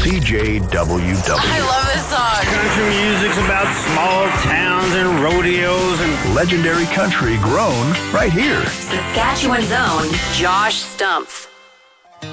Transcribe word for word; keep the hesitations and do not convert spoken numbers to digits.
C J W W. I love this song. Country music's about small towns and rodeos and legendary country grown right here. Saskatchewan's own Josh Stumpf.